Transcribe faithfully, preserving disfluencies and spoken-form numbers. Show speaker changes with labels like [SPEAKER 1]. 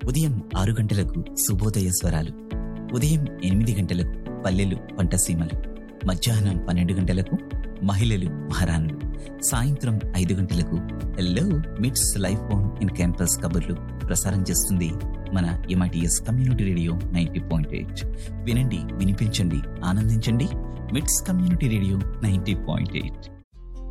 [SPEAKER 1] ఉదయం ఆరు గంటలకు శుభోదయ స్వరాలు, ఉదయం ఎనిమిది గంటలకు పల్లెలు పంటసీమలు, మధ్యాహ్నం పన్నెండు గంటలకు మహిళలు మహారాణులు, సాయంత్రం ఐదు గంటలకు హెల్లో మిట్స్ లైఫ్ ఆన్ ఇన్ క్యాంపస్ కబుర్లు ప్రసారం చేస్తుంది మన MITS community radio ninety point eight. వినండి, వినిపించండి, ఆనందించండి. మిట్స్ community radio ninety point eight.